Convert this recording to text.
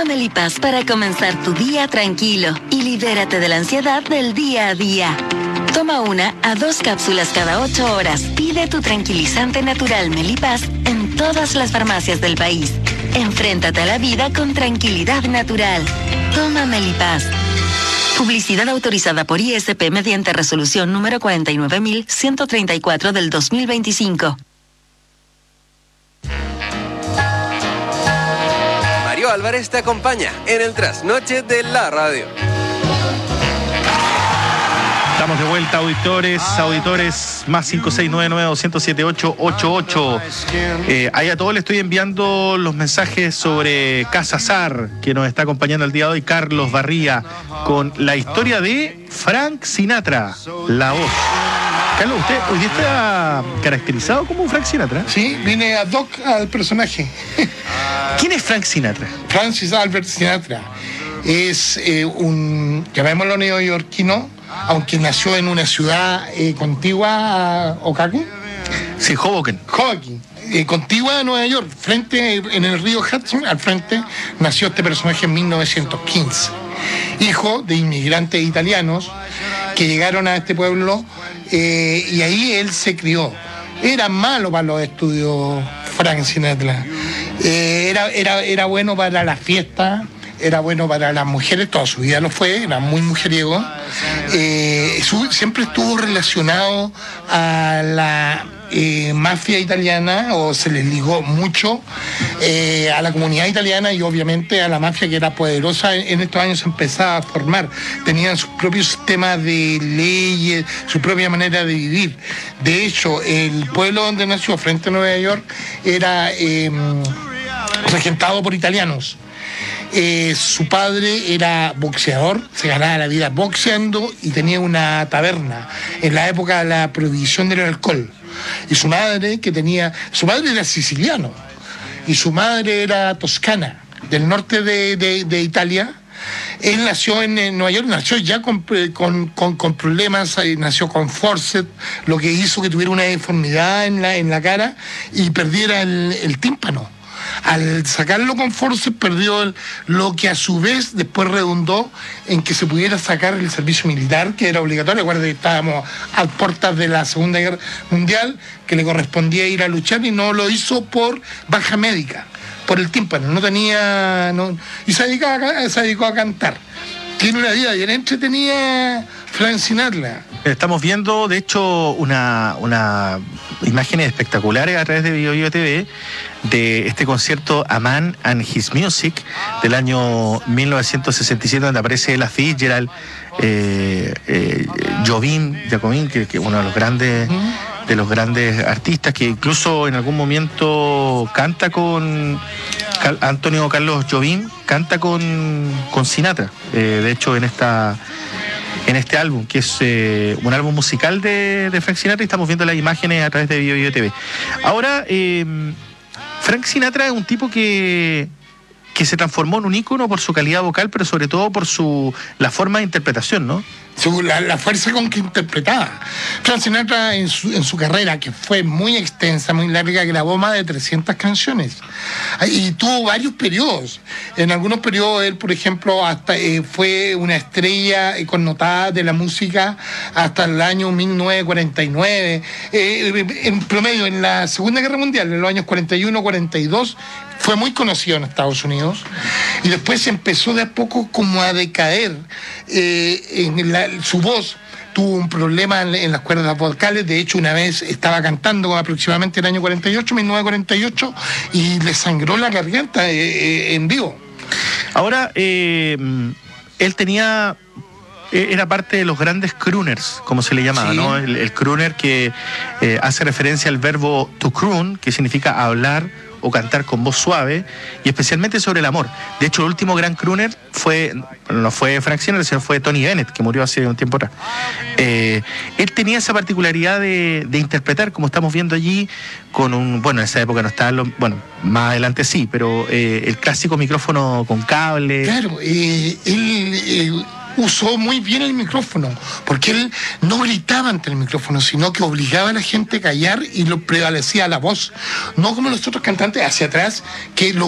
Toma Melipaz para comenzar tu día tranquilo y libérate de la ansiedad del día a día. Toma 1 a 2 cápsulas cada 8 horas. Pide tu tranquilizante natural Melipaz en todas las farmacias del país. Enfréntate a la vida con tranquilidad natural. Toma Melipaz. Publicidad autorizada por ISP mediante resolución número 49.134 del 2025. Mario Álvarez te acompaña en el trasnoche de la radio. Estamos de vuelta, auditores, más 5699-207-888. Ahí a todos les estoy enviando los mensajes sobre Casa Sar, que nos está acompañando el día de hoy, Carlos Barría, con la historia de Frank Sinatra, la voz. Carlos, ¿usted hoy día está caracterizado como Frank Sinatra? Sí, viene ad hoc al personaje. ¿Quién es Frank Sinatra? Francis Albert Sinatra es un, llamémoslo neoyorquino, aunque nació en una ciudad contigua a Oahu. Sí, Hoboken, contigua a Nueva York, en el río Hudson, al frente, nació este personaje en 1915. Hijo de inmigrantes italianos que llegaron a este pueblo y ahí él se crió. Era malo para los estudios Frank Sinatra. Era bueno para la fiesta, era bueno para las mujeres, toda su vida lo fue, era muy mujeriego. Siempre estuvo relacionado a la mafia italiana, o se les ligó mucho a la comunidad italiana y obviamente a la mafia, que era poderosa. En estos años se empezaba a formar, tenían sus propios sistemas de leyes, su propia manera de vivir. De hecho, el pueblo donde nació, frente a Nueva York, era regentado por italianos. Su padre era boxeador, se ganaba la vida boxeando y tenía una taberna en la época de la prohibición del alcohol. Y su madre era siciliano y su madre era toscana, del norte de Italia. Él nació en Nueva York, nació ya con problemas, nació con forceps, lo que hizo que tuviera una deformidad en la cara y perdiera el tímpano. Al sacarlo con forceps perdió lo que a su vez después redundó en que se pudiera sacar el servicio militar, que era obligatorio. Recuerda que estábamos a puertas de la Segunda Guerra Mundial, que le correspondía ir a luchar y no lo hizo por baja médica, por el tímpano, y se dedicó a cantar. Tiene una vida bien entretenida Frank Sinatra. Estamos viendo, de hecho, una imágenes espectaculares a través de BioBio TV de este concierto A Man and His Music del año 1967, donde aparece Ella Fitzgerald, Jacobin, que es uno de los grandes artistas, que incluso en algún momento canta con Antonio Carlos Jobim, canta con Sinatra. De hecho, en este álbum, que es un álbum musical de Frank Sinatra, y estamos viendo las imágenes a través de BioBio TV. Ahora, Frank Sinatra es un tipo que se transformó en un ícono por su calidad vocal, pero sobre todo por la forma de interpretación, ¿no? La fuerza con que interpretaba. Frank Sinatra en su carrera, que fue muy extensa, muy larga, grabó más de 300 canciones y tuvo varios periodos. En algunos periodos él, por ejemplo, hasta fue una estrella connotada de la música hasta el año 1949. En promedio, en la Segunda Guerra Mundial, en los años 41-42, fue muy conocido en Estados Unidos y después empezó de a poco como a decaer su voz. Tuvo un problema en las cuerdas vocales. De hecho, una vez estaba cantando aproximadamente el año 1948, y le sangró la garganta en vivo. Ahora, él era parte de los grandes crooners, como se le llamaba, sí, ¿no? El crooner, que hace referencia al verbo to croon, que significa hablar o cantar con voz suave, y especialmente sobre el amor. De hecho, el último gran crooner no fue Frank Sinatra, sino fue Tony Bennett, que murió hace un tiempo atrás. Él tenía esa particularidad de interpretar, como estamos viendo allí, con en esa época no estaba, más adelante sí, pero el clásico micrófono con cable. Claro, él usó muy bien el micrófono, porque él no gritaba ante el micrófono, sino que obligaba a la gente a callar y lo prevalecía la voz, no como los otros cantantes hacia atrás, que lo